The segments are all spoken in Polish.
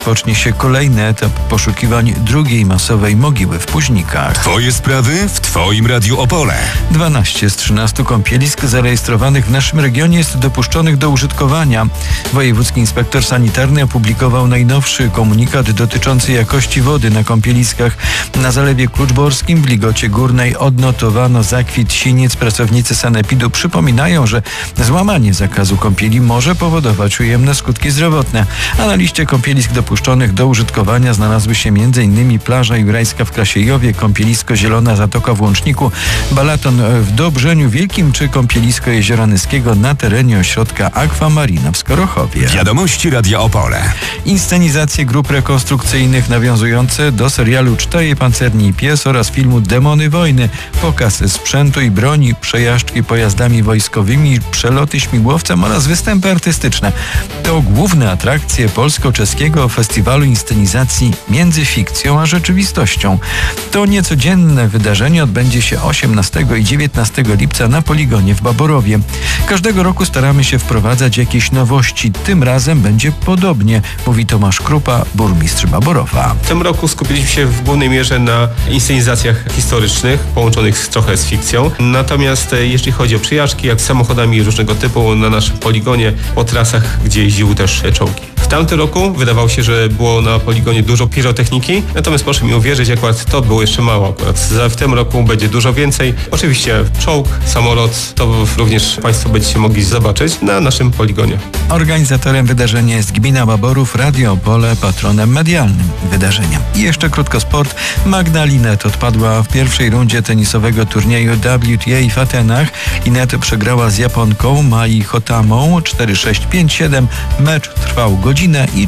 Pocznie się kolejny etap poszukiwań drugiej masowej mogiły w Puźnikach. Twoje sprawy w Twoim Radiu Opole. 12 z 13 kąpielisk zarejestrowanych w naszym regionie jest dopuszczonych do użytkowania. Wojewódzki inspektor sanitarny opublikował najnowszy komunikat dotyczący jakości wody na kąpieliskach. Na Zalewie Kluczborskim w Ligocie Górnej odnotowano zakwit sinic. Pracownicy sanepidu przypominają, że złamanie zakazu kąpieli może powodować ujemne skutki zdrowotne. A na liście kąpielisk dopuszczonych do użytkowania znalazły się m.in. plaża Jurajska w Krasiejowie, kąpielisko Zielona Zatoka w Łączniku, Balaton w Dobrzeniu Wielkim czy kąpielisko Jeziora Nyskiego na terenie ośrodka Aquamarina w Skorochowie. Wiadomości Radia Opole. Inscenizacje grup rekonstrukcyjnych nawiązujące do serialu Cztery pancerni i pies oraz filmu Demony wojny, pokaz sprzętu i broni, przejażdżki pojazdami wojskowymi, przeloty śmigłowcem oraz występy artystyczne. To główne atrakcje polsko-czeskiego festiwalu inscenizacji Między fikcją a rzeczywistością. To niecodzienne wydarzenie odbędzie się 18 i 19 lipca na poligonie w Baborowie. Każdego roku staramy się wprowadzać jakieś nowości. Tym razem będzie podobnie, mówi Tomasz Krupa, burmistrz Baborowa. W tym roku skupiliśmy się w głównej mierze na inscenizacjach historycznych, połączonych trochę z fikcją. Natomiast jeśli chodzi o przejażdżki, jak samochodami różnego typu na naszym poligonie, po trasach, gdzie jeździły też czołgi. W tamtym roku wydawało się, że było na poligonie dużo pirotechniki, natomiast proszę mi uwierzyć, akurat to było jeszcze mało. W tym roku będzie dużo więcej. Oczywiście czołg, samolot, to również Państwo będziecie mogli zobaczyć na naszym poligonie. Organizatorem wydarzenia jest Gmina Baborów, Radio Opole patronem medialnym wydarzenia. I jeszcze krótko sport. Magda Linette odpadła w pierwszej rundzie tenisowego turnieju WTA w Atenach. Linette przegrała z Japonką Mai Hotamą 4-6, 5-7. Mecz trwał godzinę i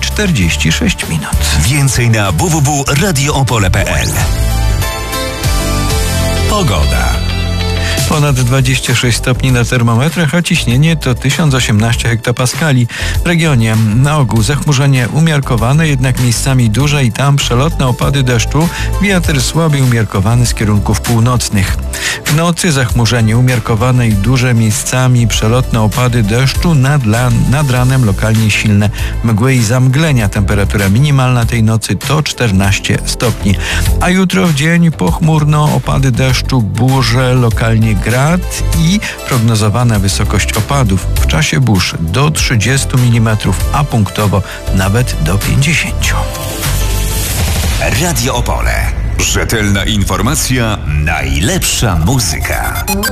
46 minut. Więcej na www.radioopole.pl. Pogoda. Ponad 26 stopni na termometrach, a ciśnienie to 1018 hektopaskali. W regionie na ogół zachmurzenie umiarkowane, jednak miejscami duże i tam przelotne opady deszczu, wiatr słaby umiarkowany z kierunków północnych. W nocy zachmurzenie umiarkowane i duże, miejscami przelotne opady deszczu, nad ranem lokalnie silne mgły i zamglenia. Temperatura minimalna tej nocy to 14 stopni. A jutro w dzień pochmurno, opady deszczu, burze, lokalnie grad i prognozowana wysokość opadów w czasie burz do 30 mm, a punktowo nawet do 50. Radio Opole. Rzetelna informacja, najlepsza muzyka.